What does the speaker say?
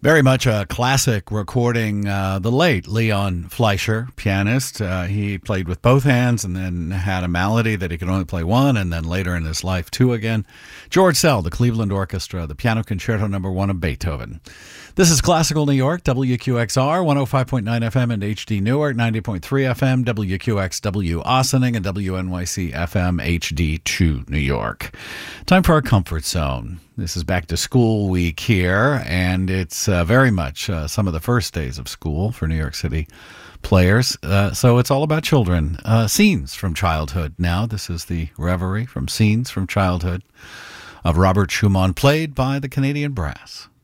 Very much a classic recording. The late Leon Fleischer, pianist, he played with both hands and then had a malady that he could only play one, and then later in his life two again. George Szell, the Cleveland Orchestra, the Piano Concerto No. 1 of Beethoven. This is Classical New York, WQXR, 105.9 FM and HD Newark, 90.3 FM, WQXW Ossining, and WNYC FM HD2 New York. Time for our Comfort Zone. This is back to school week here, and it's very much some of the first days of school for New York City players. So it's all about children. Scenes from Childhood now. This is the Reverie from Scenes from Childhood of Robert Schumann, played by the Canadian Brass.